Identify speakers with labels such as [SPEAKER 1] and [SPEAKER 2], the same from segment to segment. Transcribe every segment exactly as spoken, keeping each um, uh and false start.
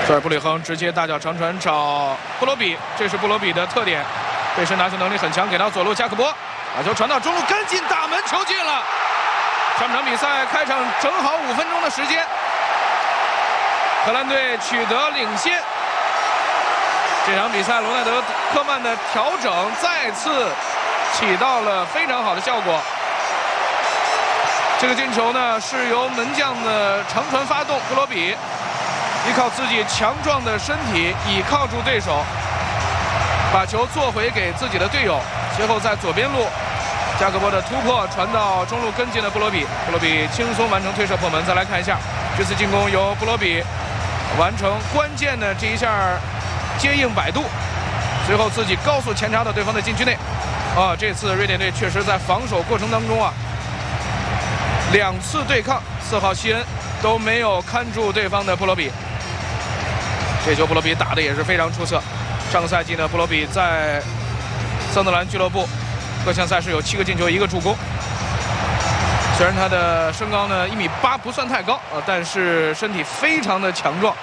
[SPEAKER 1] 这儿布里亨直接大脚长传找布罗比，这是布罗比的特点，背身拿球能力很强，给到左路加克波，把球传到中路，跟进打门，球进了。上场比赛开场正好五分钟的时间，荷兰队取得领先。这场比赛罗纳德科曼的调整再次起到了非常好的效果。这个进球呢是由门将的长传发动，布罗比依靠自己强壮的身体，倚靠住对手，把球做回给自己的队友。随后在左边路，加格波的突破传到中路跟进了布罗比，布罗比轻松完成推射破门。再来看一下这次进攻由布罗比完成关键的这一下接应摆渡，随后自己高速前插到对方的禁区内。啊，这次瑞典队确实在防守过程当中啊，两次对抗，四号希恩都没有看住对方的布罗比。这球布罗比打的也是非常出色。上个赛季呢，布罗比在桑德兰俱乐部各项赛事有七个进球，一个助攻。虽然他的身高呢一米八不算太高啊，但是身体非常的强壮，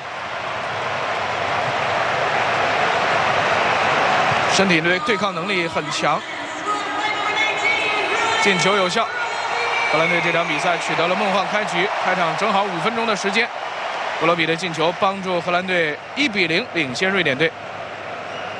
[SPEAKER 1] 身体对对抗能力很强。进球有效，荷兰队这场比赛取得了梦幻开局。开场正好五分钟的时间，布罗比的进球帮助荷兰队一比零领先瑞典队。